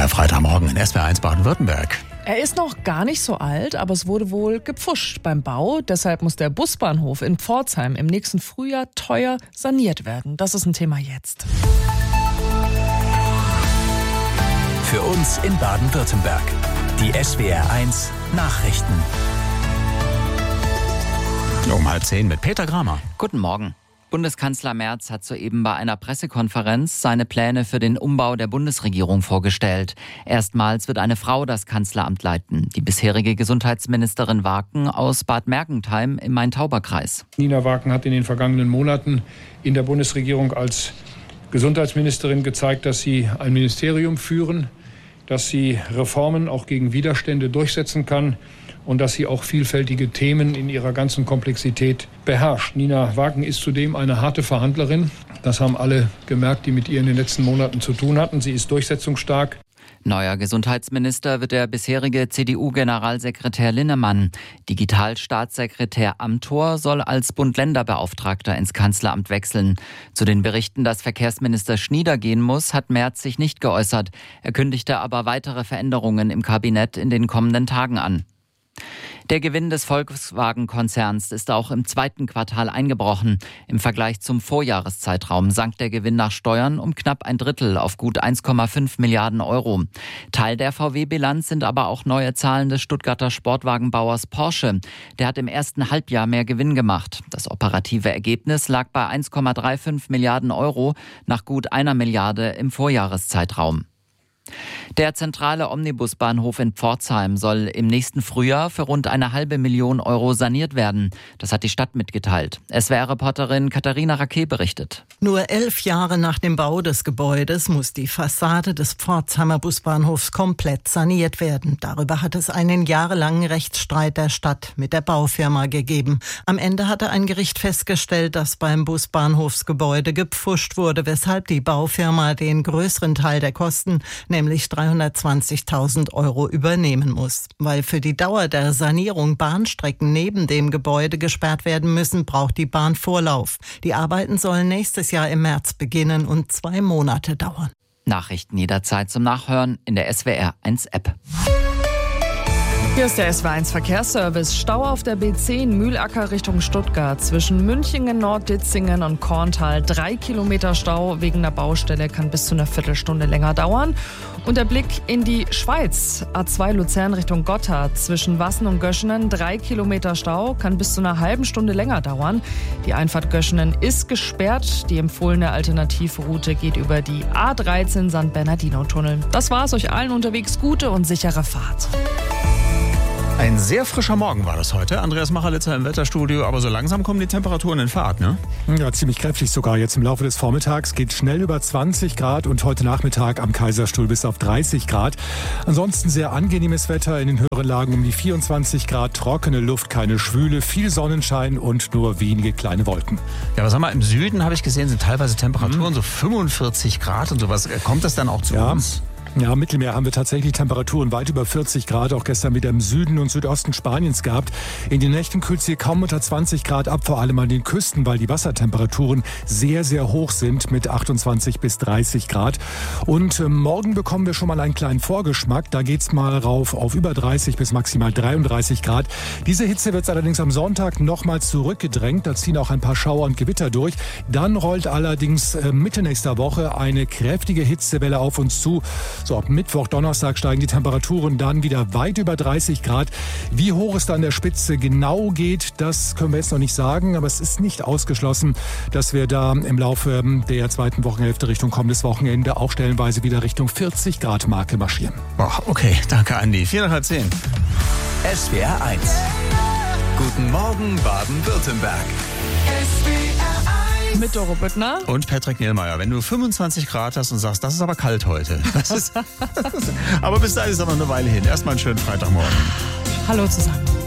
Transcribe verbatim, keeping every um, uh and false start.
Der Freitagmorgen in S W R eins Baden-Württemberg. Er ist noch gar nicht so alt, aber es wurde wohl gepfuscht beim Bau. Deshalb muss der Busbahnhof in Pforzheim im nächsten Frühjahr teuer saniert werden. Das ist ein Thema jetzt. Für uns in Baden-Württemberg. Die S W R eins Nachrichten. Um halb zehn mit Peter Gramer. Guten Morgen. Bundeskanzler Merz hat soeben bei einer Pressekonferenz seine Pläne für den Umbau der Bundesregierung vorgestellt. Erstmals wird eine Frau das Kanzleramt leiten. Die bisherige Gesundheitsministerin Waken aus Bad Mergentheim im Main-Tauber-Kreis. Nina Waken hat in den vergangenen Monaten in der Bundesregierung als Gesundheitsministerin gezeigt, dass sie ein Ministerium führen, dass sie Reformen auch gegen Widerstände durchsetzen kann und dass sie auch vielfältige Themen in ihrer ganzen Komplexität beherrscht. Nina Waken ist zudem eine harte Verhandlerin. Das haben alle gemerkt, die mit ihr in den letzten Monaten zu tun hatten. Sie ist durchsetzungsstark. Neuer Gesundheitsminister wird der bisherige C D U-Generalsekretär Linnemann. Digitalstaatssekretär Amthor soll als Bund-Länder-Beauftragter ins Kanzleramt wechseln. Zu den Berichten, dass Verkehrsminister Schnieder gehen muss, hat Merz sich nicht geäußert. Er kündigte aber weitere Veränderungen im Kabinett in den kommenden Tagen an. Der Gewinn des Volkswagen-Konzerns ist auch im zweiten Quartal eingebrochen. Im Vergleich zum Vorjahreszeitraum sank der Gewinn nach Steuern um knapp ein Drittel auf gut eins Komma fünf Milliarden Euro. Teil der V W-Bilanz sind aber auch neue Zahlen des Stuttgarter Sportwagenbauers Porsche. Der hat im ersten Halbjahr mehr Gewinn gemacht. Das operative Ergebnis lag bei eins Komma fünfunddreißig Milliarden Euro nach gut einer Milliarde im Vorjahreszeitraum. Der zentrale Omnibusbahnhof in Pforzheim soll im nächsten Frühjahr für rund eine halbe Million Euro saniert werden. Das hat die Stadt mitgeteilt. S W R-Reporterin Katharina Raquet berichtet. Nur elf Jahre nach dem Bau des Gebäudes muss die Fassade des Pforzheimer Busbahnhofs komplett saniert werden. Darüber hat es einen jahrelangen Rechtsstreit der Stadt mit der Baufirma gegeben. Am Ende hatte ein Gericht festgestellt, dass beim Busbahnhofsgebäude gepfuscht wurde, weshalb die Baufirma den größeren Teil der Kosten, nämlich dreihundertzwanzigtausend Euro übernehmen muss. Weil für die Dauer der Sanierung Bahnstrecken neben dem Gebäude gesperrt werden müssen, braucht die Bahn Vorlauf. Die Arbeiten sollen nächstes Jahr im März beginnen und zwei Monate dauern. Nachrichten jederzeit zum Nachhören in der S W R eins App. Hier ist der S W R eins Verkehrsservice. Stau auf der B zehn Mühlacker Richtung Stuttgart. Zwischen Münchingen, Nordditzingen und Korntal. Drei Kilometer Stau wegen der Baustelle kann bis zu einer Viertelstunde länger dauern. Und der Blick in die Schweiz. A zwei Luzern Richtung Gotthard. Zwischen Wassen und Göschenen. Drei Kilometer Stau kann bis zu einer halben Stunde länger dauern. Die Einfahrt Göschenen ist gesperrt. Die empfohlene Alternativroute geht über die A dreizehn San Bernardino-Tunnel. Das war's. Euch allen unterwegs gute und sichere Fahrt. Ein sehr frischer Morgen war das heute. Andreas Machelitzer im Wetterstudio. Aber so langsam kommen die Temperaturen in Fahrt, ne? Ja, ziemlich kräftig sogar. Jetzt im Laufe des Vormittags geht schnell über zwanzig Grad und heute Nachmittag am Kaiserstuhl bis auf dreißig Grad. Ansonsten sehr angenehmes Wetter in den höheren Lagen um die vierundzwanzig Grad. Trockene Luft, keine Schwüle, viel Sonnenschein und nur wenige kleine Wolken. Ja, aber sag mal, im Süden habe ich gesehen, sind teilweise Temperaturen mhm. so fünfundvierzig Grad und sowas. Kommt das dann auch zu ja. uns? Ja, im Mittelmeer haben wir tatsächlich Temperaturen weit über vierzig Grad, auch gestern wieder im Süden und Südosten Spaniens gehabt. In den Nächten kühlt es hier kaum unter zwanzig Grad ab, vor allem an den Küsten, weil die Wassertemperaturen sehr, sehr hoch sind mit achtundzwanzig bis dreißig Grad. Und äh, morgen bekommen wir schon mal einen kleinen Vorgeschmack. Da geht's mal rauf auf über dreißig bis maximal dreiunddreißig Grad. Diese Hitze wird allerdings am Sonntag nochmals zurückgedrängt. Da ziehen auch ein paar Schauer und Gewitter durch. Dann rollt allerdings äh, Mitte nächster Woche eine kräftige Hitzewelle auf uns zu. So, ab Mittwoch, Donnerstag steigen die Temperaturen dann wieder weit über dreißig Grad. Wie hoch es da an der Spitze genau geht, das können wir jetzt noch nicht sagen. Aber es ist nicht ausgeschlossen, dass wir da im Laufe der zweiten Wochenhälfte Richtung kommendes Wochenende auch stellenweise wieder Richtung vierzig Grad Marke marschieren. Boah, okay, danke Andi. vier nach halb zehn. S W R eins. Guten Morgen Baden-Württemberg. Mit Doro Büttner und Patrick Nielmeier. Wenn du fünfundzwanzig Grad hast und sagst, das ist aber kalt heute. Das ist, aber bis dahin ist aber noch eine Weile hin. Erstmal einen schönen Freitagmorgen. Hallo zusammen.